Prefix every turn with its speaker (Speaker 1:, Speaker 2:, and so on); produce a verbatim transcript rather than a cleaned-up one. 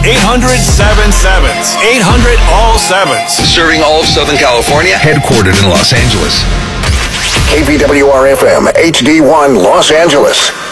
Speaker 1: eight hundred seven sevens. eight hundred all sevens.
Speaker 2: Serving all of Southern California. Headquartered in Los Angeles.
Speaker 3: K P W R F M, H D one, Los Angeles.